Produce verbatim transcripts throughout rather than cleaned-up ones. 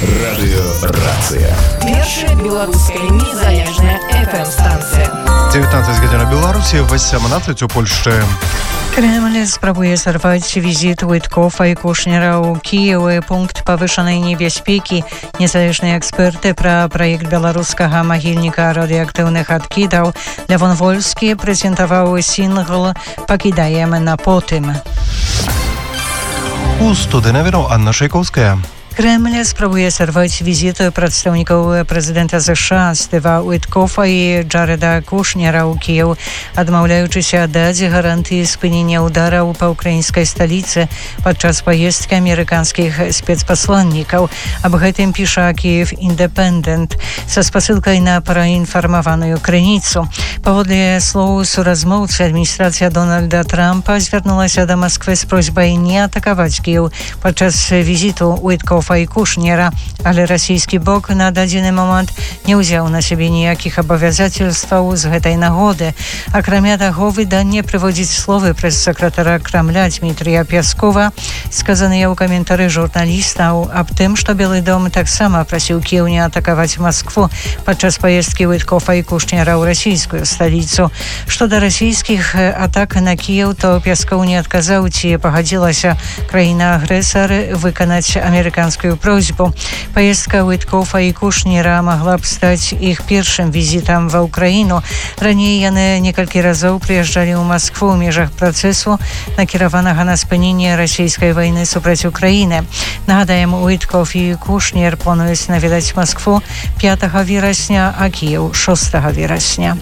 Радыёрацыя. Першая беларуская незалежная эф эм-станцыя. dziewiętnasta godzina Беларуси, восемнадцать у Польшчы. Кремль спрабуе сарваць візіт Уіткофа і Кушнера ў Кіеве, пункт павышанай небяспекі. Незалежныя эксперты пра праект беларускага магільніка радыеактыўных адкідаў Лявон Вольскі прэзентаваў сінгл «Пакідаем на потым». У студыі навіну Анна Шайкоўская. Кремль спрабуе сарваць візіт прадстаўнікоў прэзідэнта ЗША Стыва Уіткофа і Джареда Кушнера ў Кіеў, адмаўляючыся даць гарантыі спынення ўдараў па ўкраінскай сталіцы падчас паездкі амерыканскіх спецпасланнікаў. Аб гэтым піша Киев Independent са спасылкай на праінфармаваную крыніцу. Паводле слоў суразмоўцы, адміністрацыя Дональда Трампа звярнулася да Масквы з просьбай не атакаваць Кіеў падчас візіту Уіткофа і Кушнера, але расійскі бок на дадзены момант не ўзяў на сябе ніякіх абавязацельстваў з гэтай нагоды. Акрамя таго, выданне прыводзіць словы прэс-сакратара Крамля Дмітрія Пяскова, сказаныя ў каментары журналістаў аб тым, што Белы дом таксама прасіў Кіеў не атакаваць Маскву падчас паездкі Уіткофа і Кушнера ў расійскую сталіцу. Што да расійскіх атак на Кіеў, то Пяскоў не адказаў, ці пагадзілася краіна-агрэсар выканаць амерыканскую просьбу. Поездка Уіткофа і Кушнера могла б стаць іх першым візітам ва Ўкраіну. Раней яны некалькі разоў прыязджалі ў Маскву ў межах працэсу, накіраванага на спыненне расійскай вайны супраць Украіны. Нагадаем, Уіткоф і Кушнер плануюць наведаць Маскву пятага верасня, а Кіеў шостага верасня.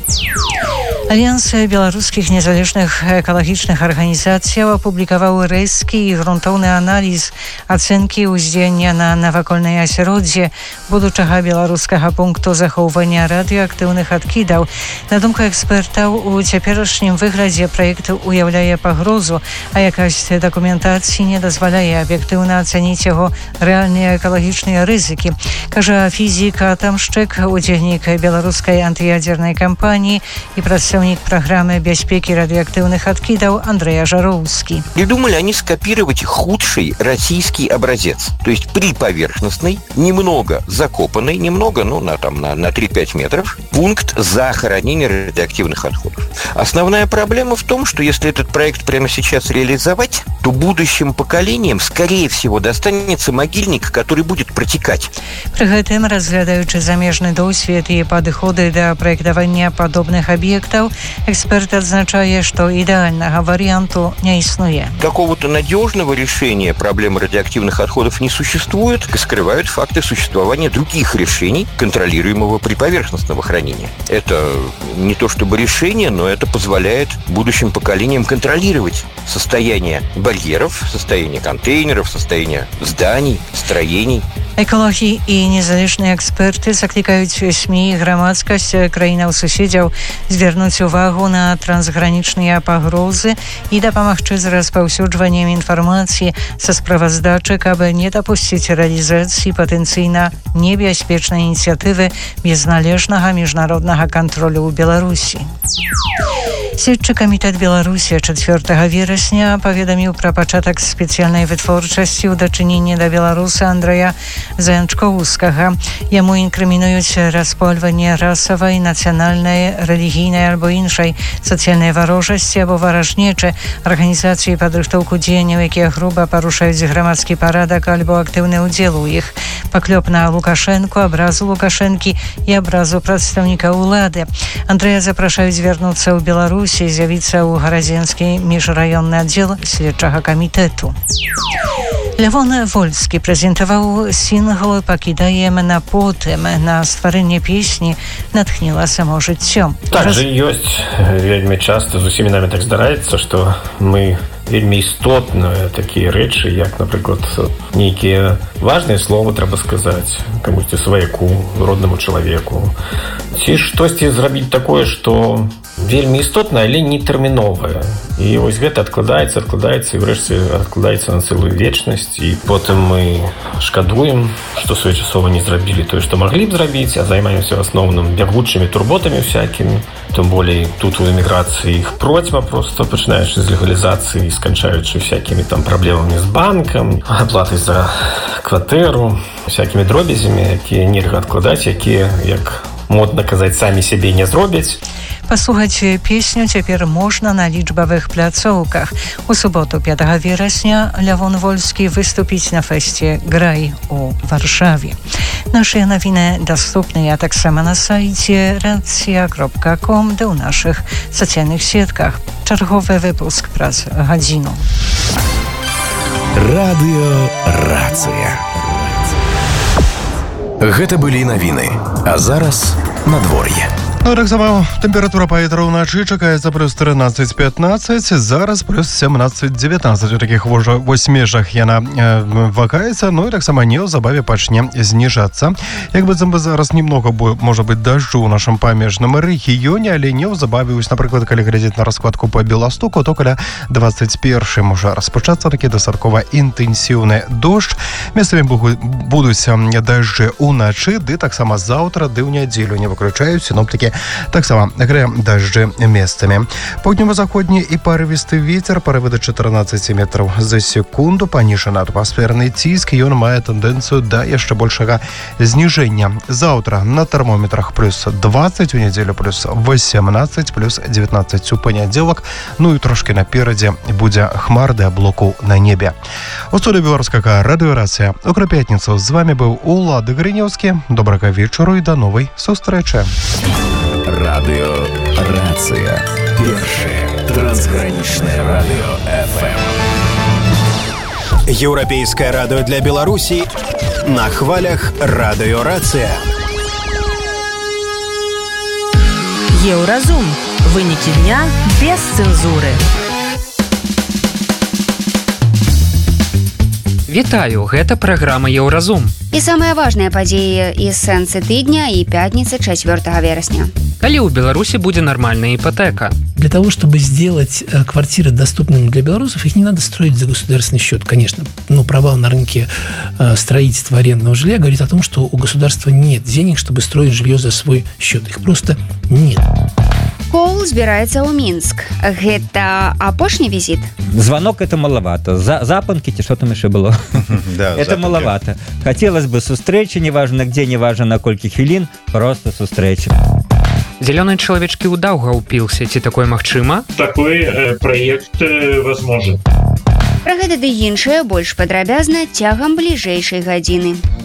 Альянс беларускіх незалежных экалагічных арганізацыяў апублікаваў рэзкі і грунтоўны аналіз ацэнкі ўздзеяння на навакольнае асяроддзе будучага беларускага пункту захоўвання радыеактыўных адкідаў. На думку экспертаў, у цяперашнім выглядзе праект уяўляе пагрозу, а якасць дакументацыі не дазваляе аб'ектыўна ацаніць яго рэальныя экалагічныя рызыкі, кажа фізік Атамшчык, удзельнік беларускай антыядзернай кампаніі і прадстаўнік программы бяспеки радиоактивных откидов Андрея Жаровский. Придумали они скопировать худший российский образец. То есть при поверхностной, немного закопанной, немного, ну, на, там, на, на три-пять метров, пункт захоронения радиоактивных отходов. Основная проблема в том, что если этот проект прямо сейчас реализовать, то будущим поколениям, скорее всего, достанется могильник, который будет протекать. При этом, разглядаючи замежный досвед и подходы до проектования подобных объектов, эксперт отзначае, что идеального варианту не існуе. Какого-то надежного решения проблемы радиоактивных отходов не существует, скрывают факты существования других решений контролируемого приповерхностного хранения. Это не то чтобы решение, но это позволяет будущим поколениям контролировать состояние барьеров, состояние контейнеров, состояние зданий, строений. Экологи і незалежныя эксперты заклікаюць СМІ і грамадскасць краінаў-суседзяў звярнуць увагу на трансгранічныя пагрозы і дапамагчы з распаўсюджваннем інфармацыі са справаздачы, каб не дапусціць рэалізацыі патэнцыйна небяспечнай ініцыятывы без належнага міжнароднага кантролю ў Беларусі. Следчы камітэт Беларусі чацвёртага верасня паведаміў пра пачатак спецыяльнай вытворчасці ў дачыненні да беларуса Андрэя Заянчкоўскага. Яму інкрымінуюць распольванне расавай, нацыянальнай, рэлігійнай альбо іншай сацыяльнай варожасці або варажнечы, арганізацыі падрыхтоўку дзеянняў, якія груба парушаюць грамадскі парадак альбо актыўны ўдзел у іх, паклёп на Лукашэнку, абразу Лукашэнкі і абразу прадстаўніка ўлады. Андрэя запрашаюць звярнуцца ў Беларусі, з'явіцца ў Гарадзенскі міжраённы аддзел следчага камітэту. Лявон Вольскі прэзентаваў сінгл «Пакідаем на потым». На стварэнне песні натхніла само жыццё. Так же ёсць вельмі часта з усімі намі так здараецца, што мы вельмі істотныя такія рэчы, як, напрыклад, нейкія важныя словы трэба сказаць камусьці сваяку, роднаму чалавеку. Ці штосьці зрабіць такое, што вельмі істотнае, але не тэрміновае. І вось гэта адкладаецца, адкладаецца і ўрэшце адкладаецца на цэлую вечнасць. І потым мы шкадуем, што своечасова не зрабілі тое, што маглі б зрабіць, а займаемся в асноўным бягучымі турботамі всякімі. Тым болей тут у эміграцыі іх процьма просто, пачынаючы з легалізацыі, сканчаючы всякімі там праблемамі з банкам, аплатай за кватэру, всякімі дробязямі, якія нельга адкладаць, якія, як модна казаць, самі сябе не зробяць. Паслухаць песню цяпер можна на лічбавых пляцоўках. У суботу пятага верасня Лявон Вольскі выступіць на фэсце «Грай» у Варшаве. Нашыя навіны даступныя таксама на сайце racja kropka com, ды ў нашых сацыяльных сетках. Чарговы выпуск праз гадзіну. Радыё «Рацыя». Гэта былі навіны, а зараз надвор'е. Ну, так само температура паветра ўначы чакаецца плюс трынаццаць пятнаццаць, зараз плюс семнаццаць дзевятнаццаць. У такіх вось межах яна э, вакаецца, ну і так само неўзабаве пачне зніжацца. Як быццам бы зараз немного можа быць дажджу ў нашым памежным рэгіёне, але неўзабаве, напрыклад, калі глядзець на раскладку по Беластоку, то каля дваццаць першы можа распачацца такі дастаткова інтэнсіўны дождж. Месцамі будуць дажджы ўначы, ды таксама заўтра, ды ў нядзелю не выключаюць сіноптыкі таксама грэ дажджы месцамі. Паўднёва-заходні і парывісты вецер, парывы да чатырнаццаць метраў за секунду. Панішаны атмасферны ціск, ён мае тэндэнцыю да яшчэ большага зніжэння. Заўтра на тэрмометрах плюс дваццаць, у нядзелю плюс восемнаццаць, плюс дзевятнаццаць у панядзелак. Ну і трошкі наперадзе будзе хмар да аблоку на небе. У студыі беларускага радыё «Рацыя» у пятніцу з вами быў Улады Грынёўскі. Добрага вечару і да новай сустрэчы. Радыё «Рацыя». Першае трансгранічнае радыё эф эм. Еўрапейскае радыё для Беларусі на хвалях радыё «Рацыя». Еўразум. Вынікі дня без цэнзуры. Вітаю, гэта праграма «Еўразум». І самыя важныя падзеі і сэнсы тыдня і пятніцы чацвёртага верасня. Калі ў Беларусі будзе нармальная ипотека? Для того, чтобы сделать квартиры доступными для белорусов, их не надо строить за государственный счет, конечно. Но провал на рынке строительства арендного жилья говорит о том, что у государства нет денег, чтобы строить жилье за свой счет. Их просто нет. Коул збіраецца ў Мінск. Гэта апошні візит? Звонок это маловато. За, запонки, что там еще было? Да, это маловато. Хотелось бы сустрэчы, неважно где, неважно на колькі хвілін, просто сустрэчы. Зеленые человечки у Даўгаўпілсе, ці такое магчыма? Такой э, проект э, возможен. Пра гэта ды іншае больш падрабязна цягам бліжэйшай гадзіны.